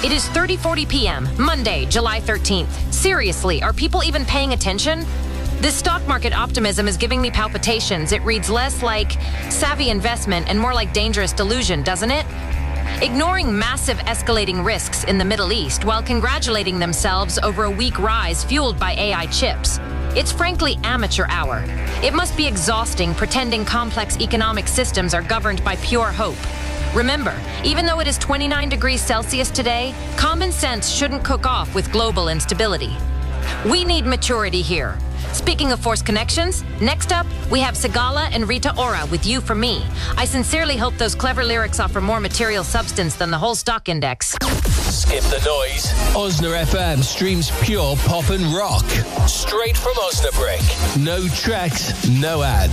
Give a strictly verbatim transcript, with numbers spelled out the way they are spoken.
It is thirty forty p.m., Monday, July thirteenth. Seriously, are people even paying attention? This stock market optimism is giving me palpitations. It reads less like savvy investment and more like dangerous delusion, doesn't it? Ignoring massive escalating risks in the Middle East while congratulating themselves over a weak rise fueled by A I chips. It's frankly amateur hour. It must be exhausting pretending complex economic systems are governed by pure hope. Remember, even though it is twenty-nine degrees Celsius today, common sense shouldn't cook off with global instability. We need maturity here. Speaking of forced connections, next up, we have Sigala and Rita Ora with You For Me. I sincerely hope those clever lyrics offer more material substance than the whole stock index. Skip the noise. Osna F M streams pure pop and rock. Straight from Osnabrück. No tracks, no ads.